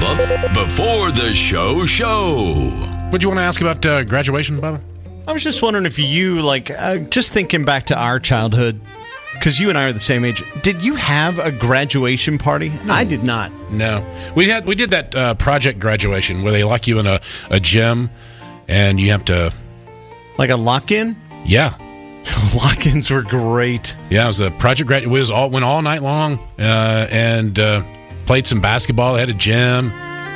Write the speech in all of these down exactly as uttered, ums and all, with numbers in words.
up before the show show. What'd you want to ask about uh, graduation, Bubba? I was just wondering if you, like, uh, just thinking back to our childhood, because you and I are the same age, did you have a graduation party? Mm. I did not. No. We had we did that uh, project graduation where they lock you in a, a gym and you have to... Like a lock-in? Yeah. Lock-ins were great. Yeah, it was a project graduation. It was all, went all night long uh, and uh, played some basketball. They had a gym.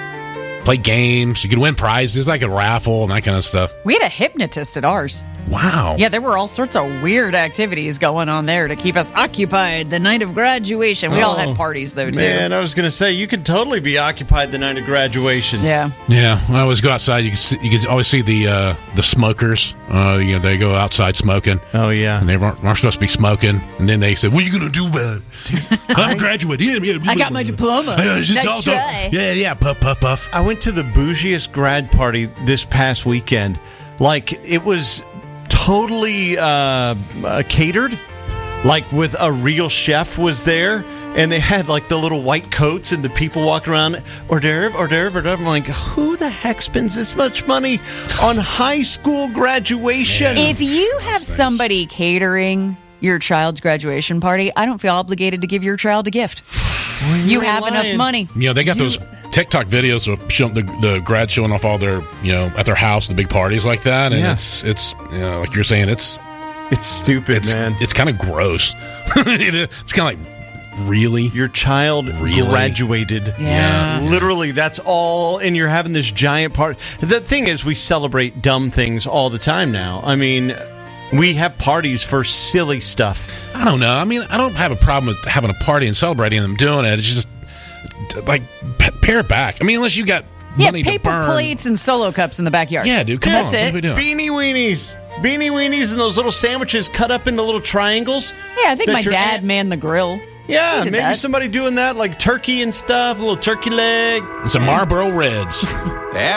Played games. You could win prizes, like a raffle and that kind of stuff. We had a hypnotist at ours. Wow. Yeah, there were all sorts of weird activities going on there to keep us occupied the night of graduation. We oh, all had parties, though, too. Man, I was going to say, you could totally be occupied the night of graduation. Yeah. Yeah. When I always go outside, you can, see, you can always see the uh, the smokers. Uh, you know, they go outside smoking. Oh, yeah. And they weren't, weren't supposed to be smoking. And then they said, what are you going to do about it? I'm graduating. Yeah, yeah, I got my diploma. Yeah, just nice also, try. Yeah, yeah. Puff, puff, puff. I went to the bougiest grad party this past weekend. Like, it was... totally uh, uh, catered, like with a real chef was there, and they had like the little white coats and the people walking around, hors d'oeuvre, hors d'oeuvre, hors d'oeuvre. I'm like, who the heck spends this much money on high school graduation? If you have somebody catering your child's graduation party, I don't feel obligated to give your child a gift. Well, you have lying. enough money. You know, they got you, those TikTok videos of show, the, the grads showing off all their, you know, at their house, the big parties like that. And yeah. it's, it's you know, like you're saying, it's... It's stupid, it's, man. It's kind of gross. It's kind of like, really? Your child really? graduated. Yeah. yeah. Literally, that's all, and you're having this giant party. The thing is, we celebrate dumb things all the time now. I mean... We have parties for silly stuff. I don't know. I mean, I don't have a problem with having a party and celebrating them doing it. It's just, like, pare it back. I mean, unless you got yeah, money to burn. paper plates and Solo cups in the backyard. Yeah, dude, come That's on. it. What are we doing? Beanie weenies. Beanie weenies and those little sandwiches cut up into little triangles. Yeah, I think my your dad aunt- manned the grill. Yeah, maybe that. somebody doing that, like turkey and stuff, a little turkey leg. And some Marlboro Reds.